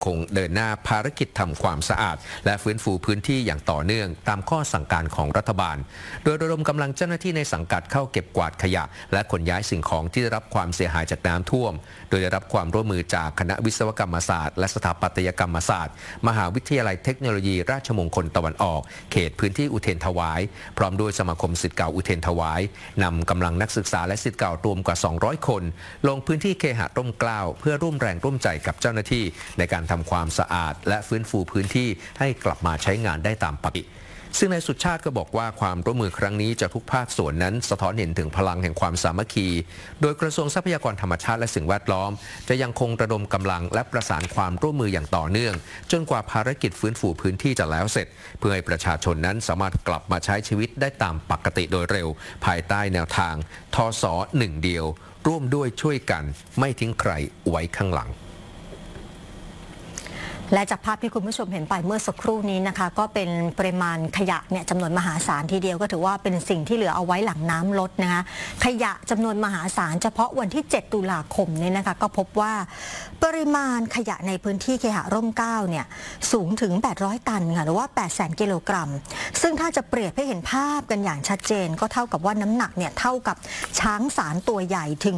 คงเดินหน้าภารกิจทำความสะอาดและฟื้นฟูพื้นที่อย่างต่อเนื่องตามข้อสั่งการของรัฐบาลโดยระดมกำลังเจ้าหน้าที่ในสังกัดเข้าเก็บกวาดขยะและขนย้ายสิ่งของที่ได้รับความเสียหายจากน้ำท่วมโดยได้รับความร่วมมือจากคณะวิศวกรรมศาสตร์และสถาปัตยกรรมศาสตร์มหาวิทยาลัยเทคโนโลยีราชมงคลตะวันออกเขตพื้นที่อุเทรนถวายพร้อมด้วยสมาคมศิษย์เก่าอุเทรนถวายนำกำลังนักศึกษาและศิษย์เก่ารวมกว่า200คนลงพื้นที่เคหะร่มเกล้าเพื่อร่วมแรงร่วมใจกับเจ้าหน้าที่ในการทำความสะอาดและฟื้นฟูพื้นที่ให้กลับมาใช้งานได้ตามปกติซึ่งนายสุชาติก็บอกว่าความร่วมมือครั้งนี้จากทุกภาคส่วนนั้นสะท้อนเห็นถึงพลังแห่งความสามัคคีโดยกระทรวงทรัพยากรธรรมชาติและสิ่งแวดล้อมจะยังคงระดมกำลังและประสานความร่วมมืออย่างต่อเนื่องจนกว่าภารกิจฟื้นฟูพื้นที่จะแล้วเสร็จเพื่อให้ประชาชนนั้นสามารถกลับมาใช้ชีวิตได้ตามปกติโดยเร็วภายใต้แนวทางทส.1 เดียวร่วมด้วยช่วยกันไม่ทิ้งใครไว้ข้างหลังและจากภาพที่คุณผู้ชมเห็นไปเมื่อสักครู่นี้นะคะก็เป็นปริมาณขยะเนี่ยจำนวนมหาศาลทีเดียวก็ถือว่าเป็นสิ่งที่เหลือเอาไว้หลังน้ำลดนะคะขยะจำนวนมหาศาลเฉพาะวันที่7 ตุลาคมเนี่ยนะคะก็พบว่าปริมาณขยะในพื้นที่เคหะร่มเกล้าเนี่ยสูงถึง800 ตันค่ะหรือว่า 800,000 กิโลกรัมซึ่งถ้าจะเปรียบให้เห็นภาพกันอย่างชัดเจนก็เท่ากับว่าน้ำหนักเนี่ยเท่ากับช้างศาลตัวใหญ่ถึง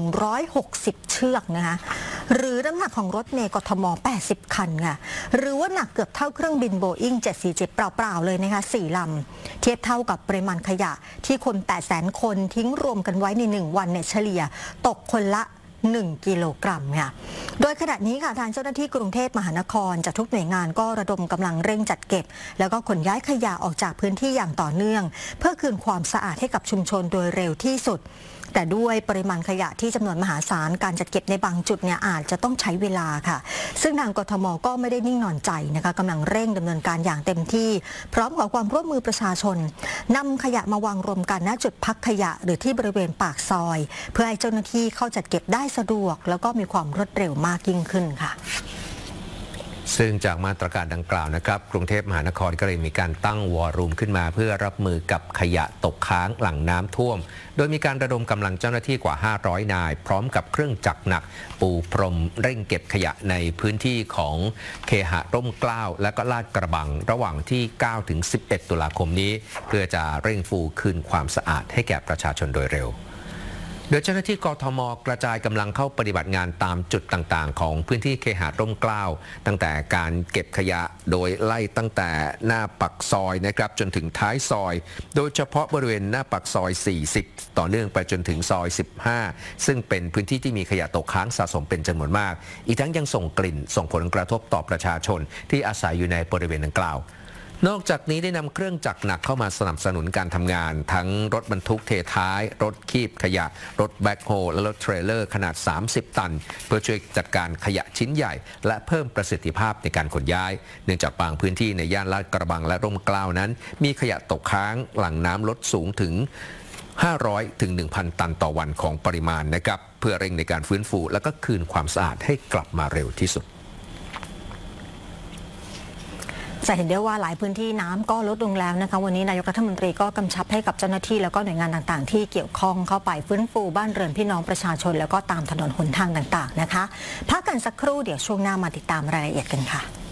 160 เชือกนะคะหรือน้ำหนักของรถเมล์กทม80 คันค่ะหรือว่าหนักเกือบเท่าเครื่องบินโบอิ้ง747เปล่าๆเลยนะคะ4 ลำเทียบเท่ากับปริมาณขยะที่คน 800,000 คนทิ้งรวมกันไว้ใน1 วันเนี่ยเฉลี่ยตกคนละ1 กิโลกรัมค่ะโดยขณะนี้ค่ะทางเจ้าหน้าที่กรุงเทพมหานครจากทุกหน่วยงานก็ระดมกำลังเร่งจัดเก็บแล้วก็ขนย้ายขยะออกจากพื้นที่อย่างต่อเนื่องเพื่อคืนความสะอาดให้กับชุมชนโดยเร็วที่สุดแต่ด้วยปริมาณขยะที่จำนวนมหาศาลการจัดเก็บในบางจุดเนี่ยอาจจะต้องใช้เวลาค่ะซึ่งทางกทมก็ไม่ได้นิ่งนอนใจนะคะกำลังเร่งดำเนินการอย่างเต็มที่พร้อมขอความร่วมมือประชาชนนำขยะมาวางรวมกันณจุดพักขยะหรือที่บริเวณปากซอยเพื่อให้เจ้าหน้าที่เข้าจัดเก็บได้สะดวกแล้วก็มีความรวดเร็วมากยิ่งขึ้นค่ะซึ่งจากมาตรการดังกล่าวนะครับกรุงเทพมหานครก็เลยมีการตั้งวอร์รูมขึ้นมาเพื่อรับมือกับขยะตกค้างหลังน้ำท่วมโดยมีการระดมกำลังเจ้าหน้าที่กว่า500 นายพร้อมกับเครื่องจักรหนักปูพรมเร่งเก็บขยะในพื้นที่ของเคหะร่มเกล้าและก็ลาดกระบังระหว่างที่9 ถึง 11 ตุลาคมนี้เพื่อจะเร่งฟูคืนความสะอาดให้แก่ประชาชนโดยเร็วโดยเจ้าหน้าที่กทม.กระจายกำลังเข้าปฏิบัติงานตามจุดต่างๆของพื้นที่เคหะร่มเกล้าตั้งแต่การเก็บขยะโดยไล่ตั้งแต่หน้าปากซอยนะครับจนถึงท้ายซอยโดยเฉพาะบริเวณหน้าปากซอย40ต่อเนื่องไปจนถึงซอย15ซึ่งเป็นพื้นที่ที่มีขยะตกค้างสะสมเป็นจำนวนมากอีกทั้งยังส่งกลิ่นส่งผลกระทบต่อประชาชนที่อาศัยอยู่ในบริเวณดังกล่าวนอกจากนี้ได้นำเครื่องจักรหนักเข้ามาสนับสนุนการทำงานทั้งรถบรรทุกเทท้ายรถคีบขยะรถแบ็คโฮและรถเทรลเลอร์ขนาด30 ตันเพื่อช่วยจัดการขยะชิ้นใหญ่และเพิ่มประสิทธิภาพในการขนย้ายเนื่องจากบางพื้นที่ในย่านลาดกระบังและร่มเกล้านั้นมีขยะตกค้างหลังน้ำลดสูงถึง500 ถึง 1,000 ตันต่อวันของปริมาณนะครับเพื่อเร่งในการฟื้นฟูและก็คืนความสะอาดให้กลับมาเร็วที่สุดจะเห็นได้ว่าหลายพื้นที่น้ำก็ลดลงแล้วนะคะวันนี้นายกรัฐมนตรีก็กำชับให้กับเจ้าหน้าที่แล้วก็หน่วยงานต่างๆที่เกี่ยวข้องเข้าไปฟื้นฟูบ้านเรือนพี่น้องประชาชนแล้วก็ตามถนนหนทางต่างๆนะคะพักกันสักครู่เดี๋ยวช่วงหน้ามาติดตามรายละเอียดกันค่ะ